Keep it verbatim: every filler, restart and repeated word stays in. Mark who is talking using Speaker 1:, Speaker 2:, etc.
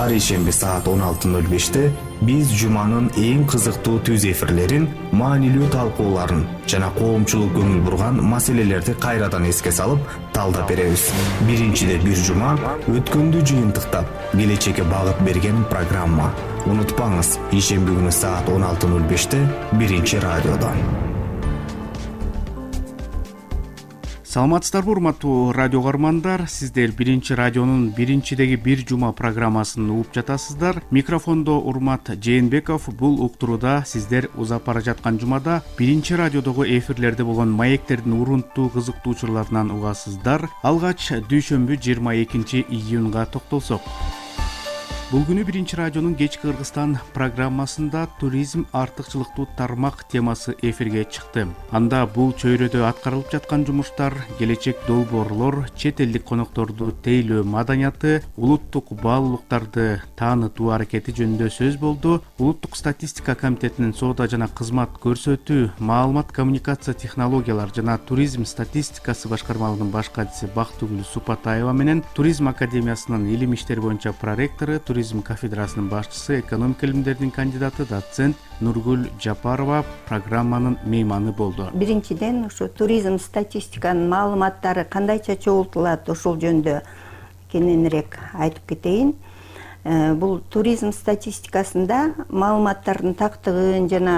Speaker 1: ар ишемби саат он алты ноль беште биз жуманын эң кызыктуу түз эфирлерин, маанилүү талкууларын жана коомчулук көңүл бурган маселелерди кайрадан эске салып талдап беребиз. Биринчиде бир жума өткөндү жыйынтыктап, келечекке багыт берген программа. Унутпаңыз, ишемби күнү саат он алты ноль беште биринчи радиодон.
Speaker 2: Саламатсыздарбы, урматтуу радио каармандар, сиздер биринчи радионун биринчидеги бир жума программасын угуп жатасыздар. Микрофондо Урмат Жээнбеков. Бул уктурууда сиздер узап бара жаткан жумада биринчи радиодогу эфирлерде болгон маектердин урунттуу кызыктуу учурларынан угасыздар. Алгач дүйшөмбү жыйырма экинчи июнга токтолсок. Бул күнү биринчи радионун кечки Кыргызстан программасында туризм артыкчылыктуу тармак темасы эфирге чыкты. Анда бул чөйрөдө аткарылып жаткан жумуштар, келечек долбоорлор, чет элдик конокторду тейлөө маданияты, улуттук баалуулуктарды таанытуу аракети жөнүндө сөз болду. Улуттук статистика комитетинин соода жана кызмат көрсөтүү, маалымат коммуникация технологиялар жана туризм статистикасы башкармалыгынын баш катчысы Бактыгүл Супатаева менен Туризм академиясынын илим иштери боюнча проректору, туризм кафедрасынын башчысы, экономика илимдеринин кандидаты, доцент Нургүл Жапарова программанын мейманы болду.
Speaker 3: Биринчиден ушу туризм статистиканын маалыматтары кандайча чогултулат, ошол жөнүндө кененирээк айтып кетейин. Бул туризм статистикасында маалыматтардын тактыгын жана